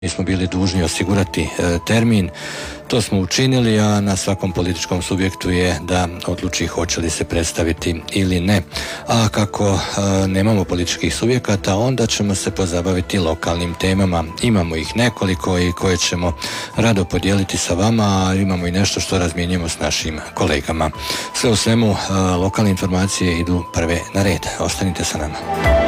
Mi smo bili dužni osigurati termin, to smo učinili, a na svakom političkom subjektu je da odluči hoće li se predstaviti ili ne. A kako nemamo političkih subjekata, onda ćemo se pozabaviti lokalnim temama. Imamo ih nekoliko i koje ćemo rado podijeliti sa vama, a imamo i nešto što razmjenjujemo s našim kolegama. Sve u svemu, lokalne informacije idu prve na red. Ostanite sa nama.